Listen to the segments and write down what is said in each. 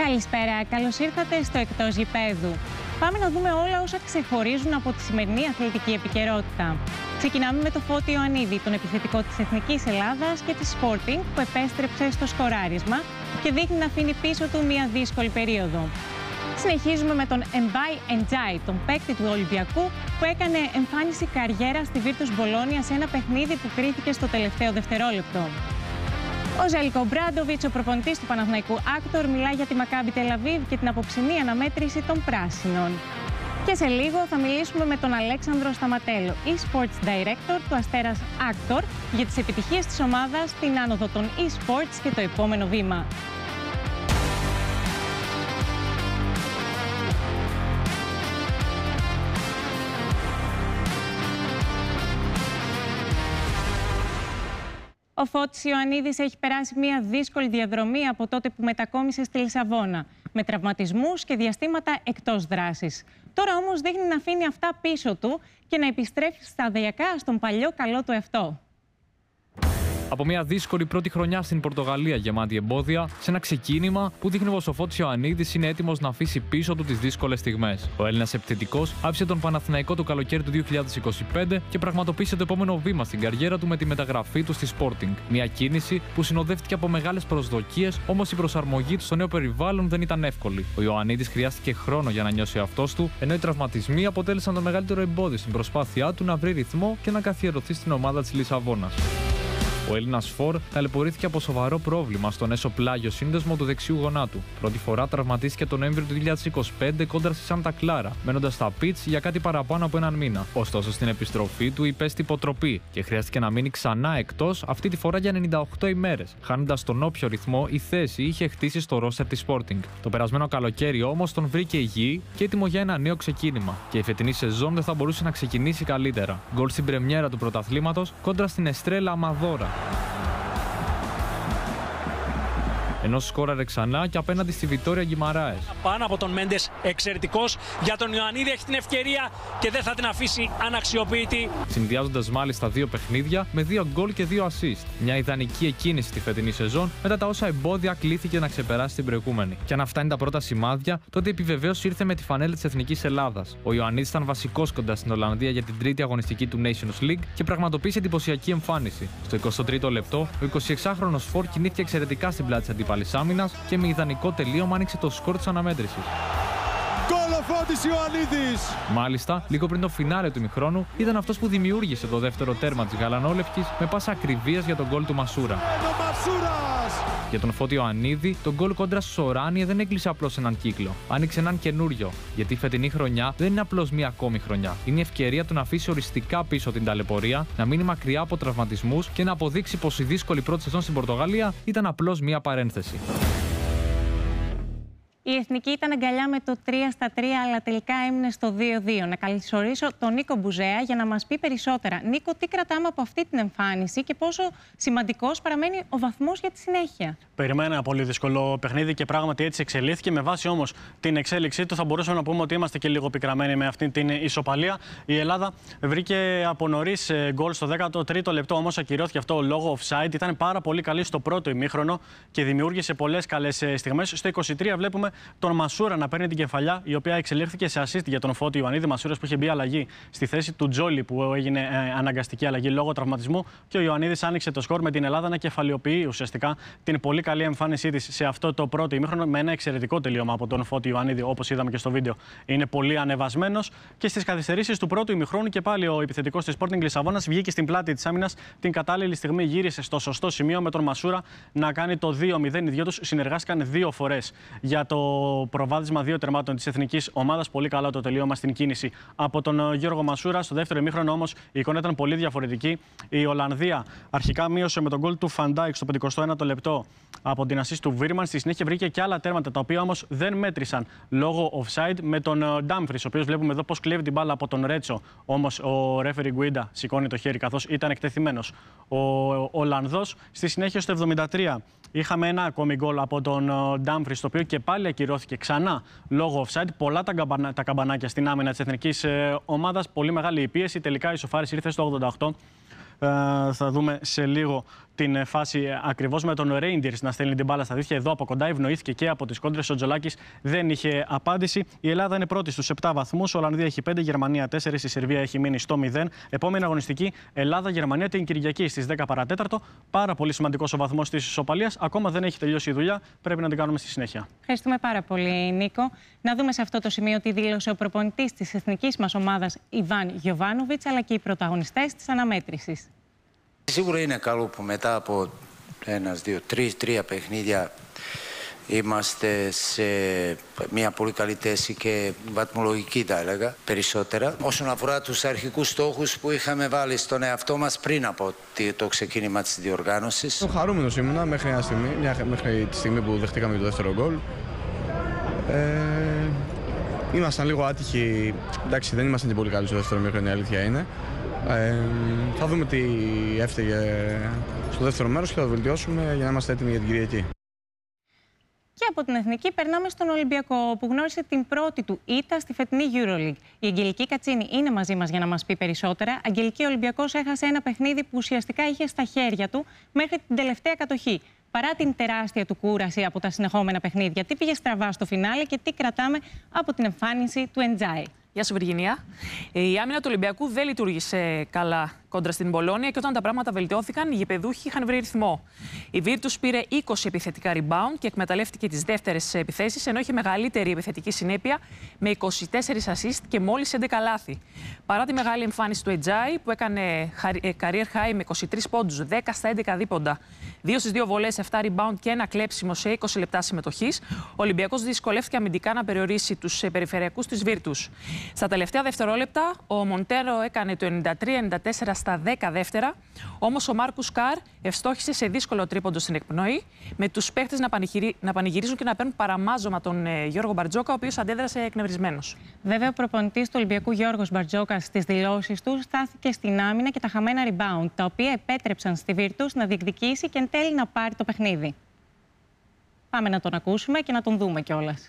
Καλησπέρα, καλώς ήρθατε στο Εκτός Γηπέδου. Πάμε να δούμε όλα όσα ξεχωρίζουν από τη σημερινή αθλητική επικαιρότητα. Ξεκινάμε με το Φώτη Ιωαννίδη, τον επιθετικό της Εθνικής Ελλάδας και της Sporting, που επέστρεψε στο σκοράρισμα και δείχνει να αφήνει πίσω του μια δύσκολη περίοδο. Συνεχίζουμε με τον Mbaye Ndiaye, τον παίκτη του Ολυμπιακού, που έκανε εμφάνιση καριέρα στη Virtus Bologna σε ένα παιχνίδι που κρίθηκε στο τελευταίο δευτερόλεπτο. Ο Ζέλικο Ομπράντοβιτς, ο προπονητής του Παναθηναϊκού Άκτορ, μιλά για τη Μακάμπι Τελαβίβ και την αποψινή αναμέτρηση των πράσινων. Και σε λίγο θα μιλήσουμε με τον Αλέξανδρο Σταματέλο, e-sports director του Αστέρας Άκτορ, για τις επιτυχίες της ομάδας, την άνοδο των e-sports και το επόμενο βήμα. Ο Φώτης Ιωαννίδης έχει περάσει μια δύσκολη διαδρομή από τότε που μετακόμισε στη Λισαβόνα, με τραυματισμούς και διαστήματα εκτός δράσης. Τώρα όμως δείχνει να αφήνει αυτά πίσω του και να επιστρέφει σταδιακά στον παλιό καλό του εαυτό. Από μια δύσκολη πρώτη χρονιά στην Πορτογαλία γεμάτη εμπόδια, σε ένα ξεκίνημα που δείχνει πως ο Φώτης Ιωαννίδης είναι έτοιμος να αφήσει πίσω του τις δύσκολες στιγμές. Ο Έλληνας επιθετικός άφησε τον Παναθηναϊκό το καλοκαίρι του 2025 και πραγματοποίησε το επόμενο βήμα στην καριέρα του με τη μεταγραφή του στη Sporting. Μια κίνηση που συνοδεύτηκε από μεγάλες προσδοκίες, όμως η προσαρμογή του στο νέο περιβάλλον δεν ήταν εύκολη. Ο Ιωαννίδης χρειάστηκε χρόνο για να νιώσει αυτός του, ενώ οι τραυματισμοί αποτέλεσαν το μεγαλύτερο εμπόδιο στην προσπάθειά του να βρει ρυθμό και να καθιερωθεί στην ομάδα της Λισαβόνας. Ο Έλληνας φορ ταλαιπωρήθηκε από σοβαρό πρόβλημα στον έσω πλάγιο σύνδεσμο του δεξιού γονάτου. Πρώτη φορά τραυματίστηκε τον Νοέμβριο του 2025 κόντρα στη Σάντα Κλάρα, μένοντας στα πιτς για κάτι παραπάνω από έναν μήνα. Ωστόσο, στην επιστροφή του υπέστη υποτροπή και χρειάστηκε να μείνει ξανά εκτός, αυτή τη φορά για 98 ημέρες, χάνοντας τον όποιο ρυθμό η θέση είχε χτίσει στο ρόστερ της Sporting. Το περασμένο καλοκαίρι όμως τον βρήκε υγιή και έτοιμο για ένα νέο ξεκίνημα. Και η φετινή σεζόν δεν θα μπορούσε να ξεκινήσει καλύτερα. Γκολ στην πρεμιέρα του πρωταθλήματος κόντρα στην Εστρέλα Αμαδόρα, ενώ σκόραρε ξανά και απέναντι στη Βιτόρια Γκιμαράες. Πάνω από τον Μέντες, εξαιρετικός για τον Ιωαννίδη, έχει την ευκαιρία και δεν θα την αφήσει αναξιοποιητή. Συνδυάζοντας μάλιστα δύο παιχνίδια με 2 γκολ και 2 assist. Μια ιδανική εκκίνηση στη φετινή σεζόν μετά τα όσα εμπόδια κλήθηκε να ξεπεράσει την προηγούμενη. Και αν αυτά είναι τα πρώτα σημάδια, τότε η επιβεβαίωση ήρθε με τη φανέλα της Εθνικής Ελλάδας. Ο Ιωαννίδης ήταν βασικός κοντά στην Ολλανδία για την τρίτη αγωνιστική του Nations League και πραγματοποίησε εντυπωσιακή εμφάνιση. Στο 23ο λεπτό, ο 26χρονος φορ κινήθηκε εξαιρετικά στην πλάτη της αντίπαλης άμυνας και με ιδανικό τελείωμα άνοιξε το σκορ της αναμέτρησης. Γκολ ο Φώτης Ιωαννίδης! Μάλιστα, λίγο πριν το φινάλε του ημιχρόνου, ήταν αυτός που δημιούργησε το δεύτερο τέρμα της γαλανόλευκης με πάσα ακριβίας για τον γκολ του Μασούρα. Για τον Φώτη Ιωαννίδη, το γκολ κόντρα στο Οράνιε δεν έκλεισε απλώς έναν κύκλο. Άνοιξε έναν καινούριο. Γιατί η φετινή χρονιά δεν είναι απλώς μία ακόμη χρονιά. Είναι η ευκαιρία του να αφήσει οριστικά πίσω την ταλαιπωρία, να μείνει μακριά από τραυματισμούς και να αποδείξει πως η δύσκολη πρώτη σεζόν στην Πορτογαλία ήταν απλώς μία παρένθεση. Η Εθνική ήταν αγκαλιά με το 3-3, αλλά τελικά έμεινε στο 2-2. Να καλωσορίσω τον Νίκο Μπουζέα για να μας πει περισσότερα. Νίκο, τι κρατάμε από αυτή την εμφάνιση και πόσο σημαντικός παραμένει ο βαθμός για τη συνέχεια? Περιμένει ένα πολύ δύσκολο παιχνίδι και πράγματι έτσι εξελίχθηκε. Με βάση όμως την εξέλιξή του, θα μπορούσαμε να πούμε ότι είμαστε και λίγο πικραμένοι με αυτή την ισοπαλία. Η Ελλάδα βρήκε από νωρίς γκολ στο 13ο λεπτό, όμως ακυρώθηκε αυτό λόγω offside. Ήταν πάρα πολύ καλή στο πρώτο ημίχρονο και δημιούργησε πολλές καλές στιγμές. Στο 23 βλέπουμε τον Μασούρα να παίρνει την κεφαλιά, η οποία εξελίχθηκε σε assist για τον Φώτη Ιωαννίδη. Μασούρας που είχε μπει αλλαγή στη θέση του Τζόλι, που έγινε αναγκαστική αλλαγή λόγω τραυματισμού. Και ο Ιωαννίδης άνοιξε το σκορ με την Ελλάδα να κεφαλαιοποιεί ουσιαστικά την πολύ καλή εμφάνισή της σε αυτό το πρώτο ημίχρονο, με ένα εξαιρετικό τελείωμα από τον Φώτη Ιωαννίδη, όπως είδαμε και στο βίντεο. Είναι πολύ ανεβασμένος και στις καθυστερήσεις του πρώτου ημιχρόνου και πάλι ο επιθετικός της Sporting Λισαβόνας βγήκε στην πλάτη της άμυνας. Την κατάλληλη στιγμή γύρισε στο σωστό σημείο με τον Μασούρα να κάνει το 2-0. Οι δυο τους συνεργάστηκαν 2 φορές για το προβάδισμα 2 τερμάτων της εθνικής ομάδας. Πολύ καλό το τελείωμα στην κίνηση από τον Γιώργο Μασούρα. Στο δεύτερο ημίχρονο όμως η εικόνα ήταν πολύ διαφορετική. Η Ολλανδία αρχικά μείωσε με τον γκολ του Φαντάικ στο 51ο λεπτό από την assist του Βίρμαν. Στη συνέχεια βρήκε και άλλα τέρματα, τα οποία όμως δεν μέτρησαν λόγω offside, με τον Ντάμφρις, ο οποίος βλέπουμε εδώ πως κλέβει την μπάλα από τον Ρέτσο. Όμως ο ρέφερι Γκουίντα σηκώνει το χέρι καθώς ήταν εκτεθειμένος ο Ολλανδός. Στη συνέχεια στο 73 είχαμε ένα ακόμη γκολ από τον Ντάμφρις, το οποίο και πάλι ακυρώθηκε ξανά λόγω offside. Πολλά τα καμπανάκια στην άμυνα της εθνικής ομάδας. Πολύ μεγάλη η πίεση. Τελικά η ισοφάριση ήρθε στο 88. Θα δούμε σε λίγο την φάση ακριβώς με τον Rangers να στέλνει την μπάλα στα δίχτυα. Εδώ από κοντά ευνοήθηκε και από τις κόντρες. Ο Τζολάκης δεν είχε απάντηση. Η Ελλάδα είναι πρώτη στους 7 βαθμούς. Η Ολλανδία έχει 5, Γερμανία 4, η Σερβία έχει μείνει στο 0. Επόμενη αγωνιστική Ελλάδα-Γερμανία την Κυριακή στις 10 παρατέταρτο. Πάρα πολύ σημαντικός ο βαθμός της ισοπαλίας. Ακόμα δεν έχει τελειώσει η δουλειά. Πρέπει να την κάνουμε στη συνέχεια. Ευχαριστούμε πάρα πολύ, Νίκο. Να δούμε σε αυτό το σημείο τι δήλωσε ο προπονητής της εθνικής μας ομάδας Ιβάν Γιοβάνοβιτς, αλλά και οι πρωταγωνιστές της αναμέτρησης. Σίγουρα είναι καλό που μετά από 3 παιχνίδια είμαστε σε μια πολύ καλή θέση και βαθμολογική, θα έλεγα, περισσότερα. Όσον αφορά τους αρχικούς στόχους που είχαμε βάλει στον εαυτό μας πριν από το ξεκίνημα της διοργάνωσης. Χαρούμενος ήμουνα μέχρι τη στιγμή που δεχτήκαμε το δεύτερο γκολ. Ήμασταν λίγο άτυχοι. Εντάξει, δεν ήμασταν και πολύ καλοί στο δεύτερο μήχρονο, η αλήθεια είναι. Θα δούμε τι έφταιγε στο δεύτερο μέρος και θα το βελτιώσουμε για να είμαστε έτοιμοι για την Κυριακή. Και από την Εθνική περνάμε στον Ολυμπιακό, που γνώρισε την πρώτη του ήττα στη φετινή EuroLeague. Η Αγγελική Κατσίνη είναι μαζί μας για να μας πει περισσότερα. Αγγελική, ο Ολυμπιακός έχασε ένα παιχνίδι που ουσιαστικά είχε στα χέρια του μέχρι την τελευταία κατοχή. Παρά την τεράστια του κούραση από τα συνεχόμενα παιχνίδια, τι πήγε στραβά στο φινάλε και τι κρατάμε από την εμφάνιση του Εντζάι. Γεια σου, Βυργινία. Η άμυνα του Ολυμπιακού δεν λειτουργήσε καλά κόντρα στην Μπολόνια και όταν τα πράγματα βελτιώθηκαν, οι γηπεδούχοι είχαν βρει ρυθμό. Η Virtus πήρε 20 επιθετικά rebound και εκμεταλλεύτηκε τις δεύτερες επιθέσεις, ενώ είχε μεγαλύτερη επιθετική συνέπεια με 24 assist και μόλις 11 λάθη. Παρά τη μεγάλη εμφάνιση του Ετζάι, που έκανε career high με 23 πόντους, 10 στα 11 δίποντα, 2 στις 2 βολές, 7 rebound και ένα κλέψιμο σε 20 λεπτά συμμετοχής, ο Ολυμπιακός δυσκολεύτηκε αμυντικά να περιορίσει τους περιφερειακούς της Virtus. Στα τελευταία δευτερόλεπτα, ο Μοντέρο έκανε το 93-94 στα 10 δεύτερα, όμως ο Μάρκους Καρ ευστόχησε σε δύσκολο τρίποντο στην εκπνοή, με τους παίχτες να πανηγυρίζουν και να παίρνουν παραμάζωμα τον Γιώργο Μπαρτζόκα, ο οποίος αντέδρασε εκνευρισμένος. Βέβαια, ο προπονητής του Ολυμπιακού Γιώργος Μπαρτζόκας στις δηλώσεις του στάθηκε στην άμυνα και τα χαμένα rebound, τα οποία επέτρεψαν στη Virtus να διεκδικήσει και εν τέλει να πάρει το παιχνίδι. Πάμε να τον ακούσουμε και να τον δούμε κιόλας.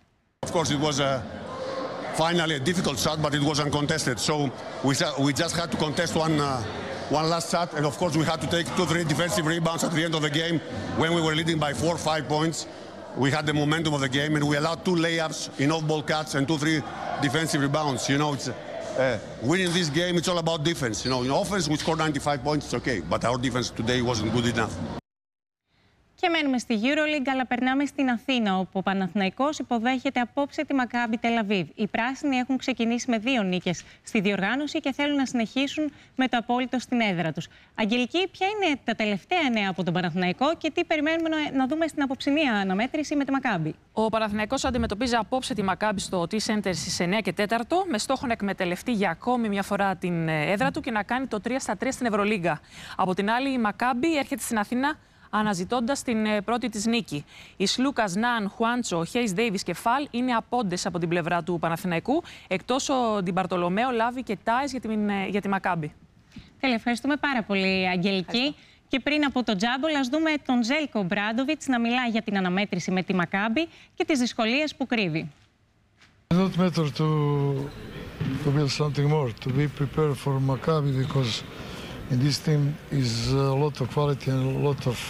Finally, a difficult shot, but it was uncontested. So we just had to contest one last shot, and of course we had to take 2-3 defensive rebounds at the end of the game when we were leading by 4 or 5 points. We had the momentum of the game, and we allowed 2 layups in off-ball cuts and 2-3 defensive rebounds. You know, it's winning this game. It's all about defense. You know, in offense we scored 95 points, it's okay, but our defense today wasn't good enough. Και μένουμε στη EuroLeague, αλλά περνάμε στην Αθήνα, όπου ο Παναθηναϊκός υποδέχεται απόψε τη Μακάμπι Τελ Αβίβ. Οι πράσινοι έχουν ξεκινήσει με 2 νίκες στη διοργάνωση και θέλουν να συνεχίσουν με το απόλυτο στην έδρα τους. Αγγελική, ποια είναι τα τελευταία νέα από τον Παναθηναϊκό και τι περιμένουμε να δούμε στην απόψινή αναμέτρηση με τη Μακάμπι? Ο Παναθηναϊκός αντιμετωπίζει απόψε τη Μακάμπι στο T-Center στις 9 και 4, με στόχο να εκμεταλλευτεί για ακόμη μια φορά την έδρα του και να κάνει το 3-3 στην Ευρωλίγκα. Από την άλλη, η Μακάμπι έρχεται στην Αθήνα αναζητώντας την πρώτη της νίκη. Οι Σλούκας, Ναν, Χουάντσο, Χέις Ντέιβις και Φαλ είναι απόντες από την πλευρά του Παναθηναϊκού, εκτός ο Ντιμπαρτολομέο, Λάβη και Τάις για τη Μακάμπι. Τέλεια, ευχαριστούμε πάρα πολύ, Αγγελική. Και πριν από τον Τζάμπολ, ας δούμε τον Ζέλκο Μπράντοβιτς να μιλά για την αναμέτρηση με τη Μακάμπι και τις δυσκολίες που κρύβει. It's not matter to build something more, to be prepared for Maccabi because in this team is a lot of quality and a lot of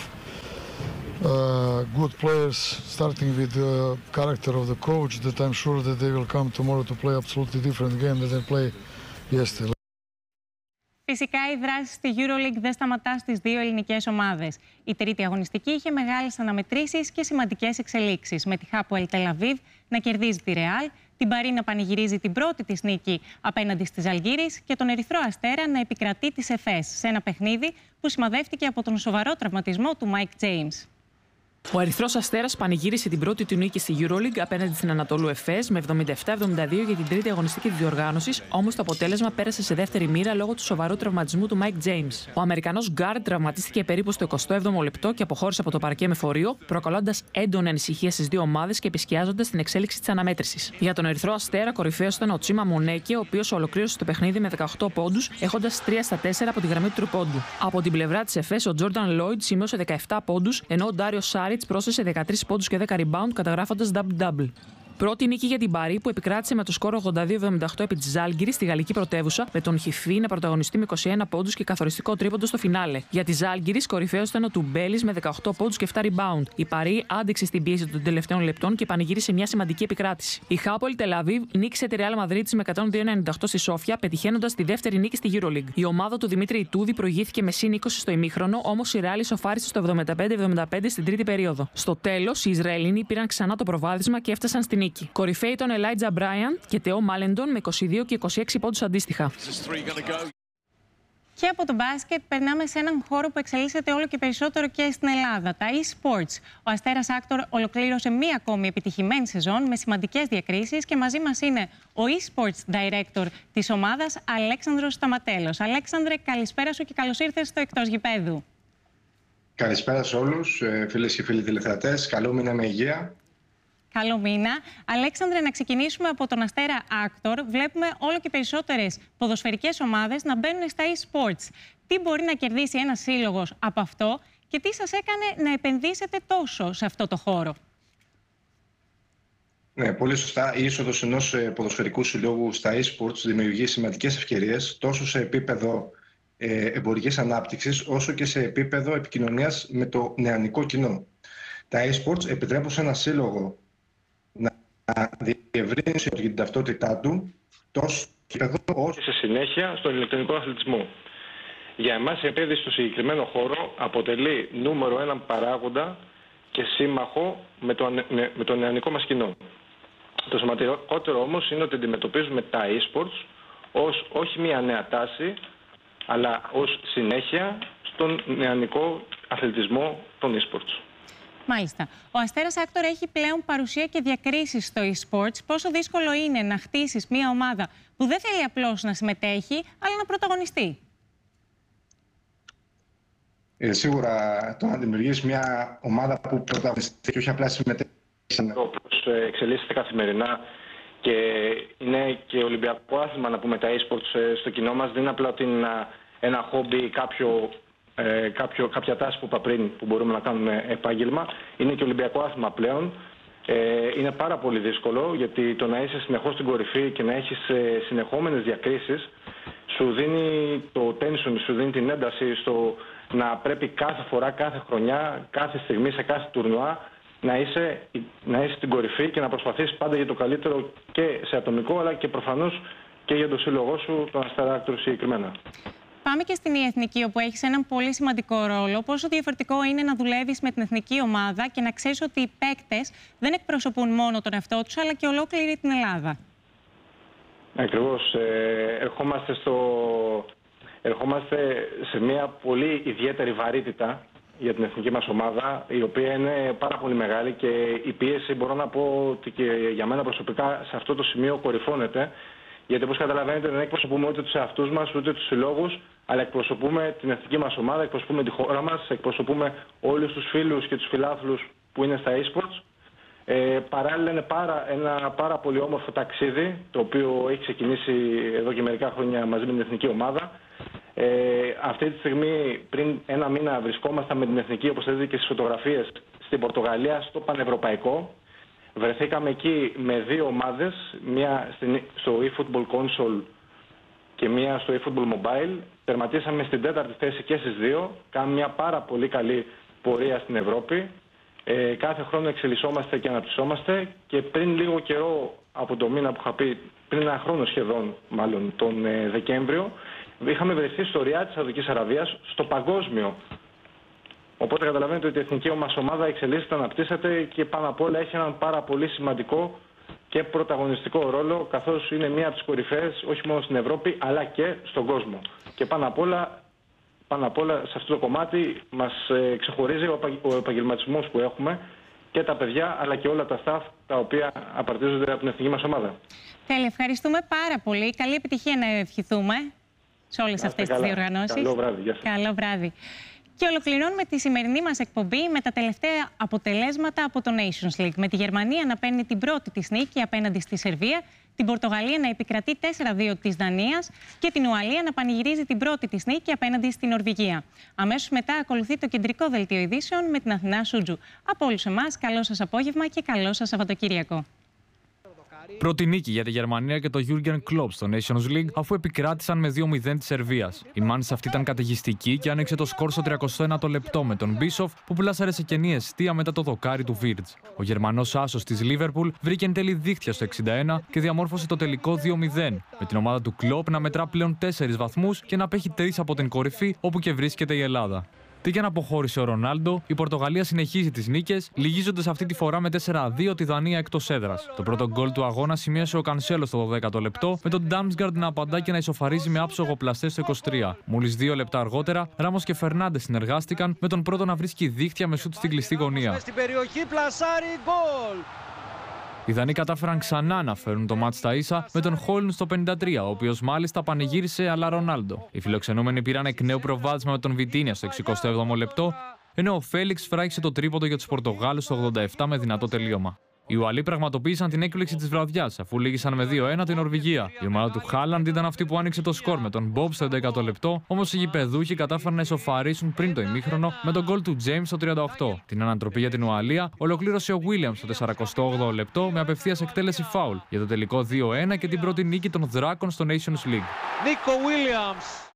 good players, starting with the character of the coach, that I'm sure that they will come tomorrow to play absolutely different game than they play yesterday. Φυσικά η δράση στη EuroLeague δεν σταματά στις 2 ελληνικές ομάδες. Η τρίτη αγωνιστική είχε μεγάλες αναμετρήσεις και σημαντικές εξελίξεις, με τη Hapoel Tel Aviv να κερδίζει τη Real, την Παρί να πανηγυρίζει την πρώτη της νίκη απέναντι στη Ζαλγκίρις και τον Ερυθρό Αστέρα να επικρατεί τις Εφές σε ένα παιχνίδι που σημαδεύτηκε από τον σοβαρό τραυματισμό του Mike James. Ο Ερυθρός Αστέρας πανηγύρισε την πρώτη του νίκη στη EuroLeague απέναντι στην Ανατολού Εφές με 77-72 για την τρίτη αγωνιστική της διοργάνωσης, όμως το αποτέλεσμα πέρασε σε δεύτερη μοίρα λόγω του σοβαρού τραυματισμού του Mike James. Ο Αμερικανός γκάρντ τραυματίστηκε περίπου στο 27ο λεπτό και αποχώρησε από το παρκέ με φορείο, προκαλώντας έντονη ανησυχία στις δύο ομάδες και επισκιάζοντας την εξέλιξη της αναμέτρησης. Για τον Ερυθρό Αστέρα, κορυφαίος ήταν ο Τσίμα Μονέκε, ο οποίος ολοκλήρωσε το παιχνίδι με 18 πόντους, έχοντας 3 στα 4 από τη γραμμή του τρίποντου. Από την πλευρά της Εφές, ο Τζόρνταν Λόιντ σημείωσε 17 πόντους, ενώ ο Ντάριο Σάριτς πρόσθεσε 13 πόντους και 10 rebound, καταγράφοντας double-double. Πρώτη νίκη για την Παρί που επικράτησε με το σκόρο 82-78 επί της Ζάλγκιρης στη γαλλική πρωτεύουσα, με τον Χιφί να πρωταγωνιστεί με 21 πόντους και καθοριστικό τρίποντο στο φινάλε. Για τη Ζάλγκιρης, κορυφαίος ήταν ο Τουμπέλης με 18 πόντους και 7 rebound. Η Παρί άντεξε στην πίεση των τελευταίων λεπτών και πανηγύρισε μια σημαντική επικράτηση. Η Χάπολη Τελαβίβ νίκησε τη Ρεάλ Μαδρίτης με 102-98 στη Σόφια, πετυχαίνοντας τη δεύτερη νίκη στη EuroLeague. Η ομάδα του Δημήτρη Ιτούδη προηγήθηκε με συν 20 στο ημίχρονο, όμως η Ρεάλ ισοφάρισε στο 75-75 στην τρίτη περίοδο. Στο τέλος, οι Ισραηλινοί πήραν ξανά το προβάδισμα και έφτασαν στη νίκη. Κορυφαίοι ήταν Ελάιτζα Μπράιαντ και Τεό Μάλεντον με 22 και 26 πόντους αντίστοιχα. Και από το μπάσκετ περνάμε σε έναν χώρο που εξελίσσεται όλο και περισσότερο και στην Ελλάδα, τα e-sports. Ο Αστέρας Άκτορ ολοκλήρωσε μία ακόμη επιτυχημένη σεζόν με σημαντικές διακρίσεις και μαζί μας είναι ο e-sports director της ομάδας, Αλέξανδρος Σταματέλος. Αλέξανδρε, καλησπέρα σου και καλώς ήρθες στο Εκτός Γηπέδου. Καλησπέρα σε όλους, φίλες και φίλοι τηλεθεατές. Καλό μήνα με υγεία. Καλό μήνα. Αλέξανδρε, να ξεκινήσουμε από τον Αστέρα Άκτορ. Βλέπουμε όλο και περισσότερες ποδοσφαιρικές ομάδες να μπαίνουν στα e-sports. Τι μπορεί να κερδίσει ένας σύλλογος από αυτό και τι σας έκανε να επενδύσετε τόσο σε αυτό το χώρο? Ναι, πολύ σωστά. Η είσοδος ενός ποδοσφαιρικού συλλόγου στα e-sports δημιουργεί σημαντικές ευκαιρίες τόσο σε επίπεδο εμπορικής ανάπτυξης όσο και σε επίπεδο επικοινωνίας με το νεανικό κοινό. Τα e-sports επιτρέπουν σε ένα σύλλογο να διευρύνει την ταυτότητά του τόσο όσο σε συνέχεια στον ηλεκτρονικό αθλητισμό. Για εμάς η επένδυση στο συγκεκριμένο χώρο αποτελεί νούμερο έναν παράγοντα και σύμμαχο με το νεανικό μας κοινό. Το σημαντικότερο όμως είναι ότι αντιμετωπίζουμε τα e-sports ως όχι μια νέα τάση, αλλά ως συνέχεια στον νεανικό αθλητισμό των e-sports. Μάλιστα. Ο Αστέρας Άκτορ έχει πλέον παρουσία και διακρίσεις στο e-sports. Πόσο δύσκολο είναι να χτίσεις μια ομάδα που δεν θέλει απλώς να συμμετέχει, αλλά να πρωταγωνιστεί? Σίγουρα το να δημιουργείς μια ομάδα που πρωταγωνιστεί και όχι απλά συμμετέχει. Όπως εξελίσσεται καθημερινά και είναι και ολυμπιακό άθλημα, να πούμε, τα e-sports στο κοινό μας, δεν είναι απλά ότι είναι ένα χόμπι, κάποια τάση που είπα πριν που μπορούμε να κάνουμε επάγγελμα. Είναι και ολυμπιακό άθλημα πλέον. Είναι πάρα πολύ δύσκολο, γιατί το να είσαι συνεχώς στην κορυφή και να έχεις συνεχόμενες διακρίσεις σου δίνει το tension, σου δίνει την ένταση στο να πρέπει κάθε φορά, κάθε χρονιά, κάθε στιγμή, σε κάθε τουρνουά να είσαι στην κορυφή και να προσπαθείς πάντα για το καλύτερο και σε ατομικό, αλλά και προφανώς και για το σύλλογό σου, τον Αστέρα Άκτορ συγκεκριμένα. Πάμε και στην εθνική, όπου έχεις έναν πολύ σημαντικό ρόλο. Πόσο διαφορετικό είναι να δουλεύεις με την εθνική ομάδα και να ξέρεις ότι οι παίκτες δεν εκπροσωπούν μόνο τον εαυτό τους, αλλά και ολόκληρη την Ελλάδα? Ακριβώς. Ερχόμαστε σε μια πολύ ιδιαίτερη βαρύτητα για την εθνική μας ομάδα, η οποία είναι πάρα πολύ μεγάλη και η πίεση, μπορώ να πω ότι και για μένα προσωπικά σε αυτό το σημείο κορυφώνεται. Γιατί, όπως καταλαβαίνετε, δεν εκπροσωπούμε ούτε τους εαυτούς μας, ούτε τους συλλόγους, αλλά εκπροσωπούμε την εθνική μας ομάδα, εκπροσωπούμε τη χώρα μας, εκπροσωπούμε όλους τους φίλους και τους φιλάθλους που είναι στα e-sports. Παράλληλα, είναι ένα πάρα πολύ όμορφο ταξίδι, το οποίο έχει ξεκινήσει εδώ και μερικά χρόνια μαζί με την εθνική ομάδα. Αυτή τη στιγμή, πριν ένα μήνα, βρισκόμασταν με την εθνική, όπως θα δείτε και στις φωτογραφίες, στην Πορτογαλία, στο Πανευρωπαϊκό. Βρεθήκαμε εκεί με δύο ομάδες, μία στο eFootball Console και μία στο eFootball Mobile. Τερματίσαμε στην τέταρτη θέση και στις δύο. Κάνουμε μια πάρα πολύ καλή πορεία στην Ευρώπη. Κάθε χρόνο εξελισσόμαστε και αναπτυσσόμαστε και πριν λίγο καιρό από το μήνα που είχα πει, πριν ένα χρόνο σχεδόν, μάλλον τον Δεκέμβριο, είχαμε βρεθεί στο Ριάντ της Σαουδικής Αραβίας, στο παγκόσμιο. Οπότε καταλαβαίνετε ότι η εθνική μας ομάδα εξελίσσεται, αναπτύσσεται και πάνω απ' όλα έχει έναν πάρα πολύ σημαντικό και πρωταγωνιστικό ρόλο, καθώς είναι μία από τις κορυφαίες όχι μόνο στην Ευρώπη αλλά και στον κόσμο. Και πάνω απ' όλα σε αυτό το κομμάτι μας ξεχωρίζει ο επαγγελματισμός που έχουμε και τα παιδιά αλλά και όλα τα staff τα οποία απαρτίζονται από την εθνική μας ομάδα. Τέλεια, ευχαριστούμε πάρα πολύ. Καλή επιτυχία να ευχηθούμε σε όλες αυτές τις διοργανώσεις. Καλό βράδυ. Γεια σας. Καλό βράδυ. Και ολοκληρώνουμε τη σημερινή μας εκπομπή με τα τελευταία αποτελέσματα από το Nations League. Με τη Γερμανία να παίρνει την πρώτη της νίκη απέναντι στη Σερβία, την Πορτογαλία να επικρατεί 4-2 της Δανίας και την Ουαλία να πανηγυρίζει την πρώτη της νίκη απέναντι στην Νορβηγία. Αμέσως μετά ακολουθεί το κεντρικό δελτίο ειδήσεων με την Αθηνά Σούτζου. Από όλους εμάς, καλό σας απόγευμα και καλό σας Σαββατοκύριακο. Πρώτη νίκη για τη Γερμανία και το Jürgen Klopp στο Nations League, αφού επικράτησαν με 2-0 της Σερβίας. Η μάνης αυτή ήταν καταιγιστική και άνοιξε το σκορ στο 31ο λεπτό με τον Μπίσοφ που πλάσαρε σε κενή εστία μετά το δοκάρι του Βίρτζ. Ο Γερμανός άσος της Λίβερπουλ βρήκε εν τέλει δίχτυα στο 61 και διαμόρφωσε το τελικό 2-0, με την ομάδα του Klopp να μετρά πλέον 4 βαθμούς και να απέχει 3 από την κορυφή όπου και βρίσκεται η Ελλάδα. Τι και αν αποχώρησε ο Ρονάλντο, η Πορτογαλία συνεχίζει τις νίκες, λυγίζοντας αυτή τη φορά με 4-2 τη Δανία εκτός έδρας. Το πρώτο γκολ του αγώνα σημείωσε ο Κανσέλο στο 12ο λεπτό, με τον Ντάμσγκαρντ να απαντά και να ισοφαρίζει με άψογο πλαστέ στο 23. Μόλις 2 λεπτά αργότερα, Ράμος και Φερνάντες συνεργάστηκαν, με τον πρώτο να βρίσκει δίχτυα με σούτ στην κλειστή γωνία. Στην περιοχή πλασάρι γκολ. Οι Δανείοι κατάφεραν ξανά να φέρουν το μάτς στα ίσα με τον Χόλουν στο 53, ο οποίος μάλιστα πανηγύρισε αλλά Ρονάλντο. Οι φιλοξενούμενοι πήραν εκ νέου προβάδισμα με τον Βιτίνια στο 67ο λεπτό, ενώ ο Φέλιξ φράγισε το τρίποντο για τους Πορτογάλους στο 87 με δυνατό τελείωμα. Οι Ουαλοί πραγματοποίησαν την έκπληξη της βραδιάς, αφού λύγησαν με 2-1 την Νορβηγία. Η ομάδα του Χάλαντ ήταν αυτή που άνοιξε το σκορ με τον Μπομπ στο 11ο λεπτό, όμως οι γηπεδούχοι κατάφεραν να ισοφαρίσουν πριν το ημίχρονο με τον γκολ του Τζέιμς στο 38. Την ανατροπή για την Ουαλία ολοκλήρωσε ο Βίλιαμς στο 48ο λεπτό με απευθείας εκτέλεση φάουλ για το τελικό 2-1 και την πρώτη νίκη των Δράκων στο Nations League. Νίκο Williams.